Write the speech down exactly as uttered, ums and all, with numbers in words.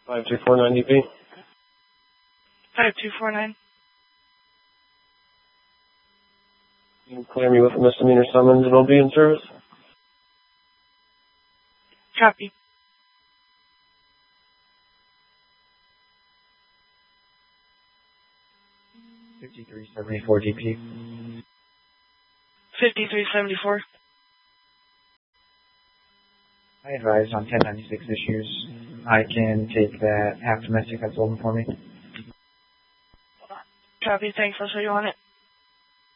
five two four nine D P. five two four nine. You can clear me with a misdemeanor summons and I'll be in service. Copy. fifty-three seventy-four D P. fifty-three seventy-four. I advise on ten ninety-six issues. I can take that half domestic that's open for me. Copy, thanks, I'll show you on it.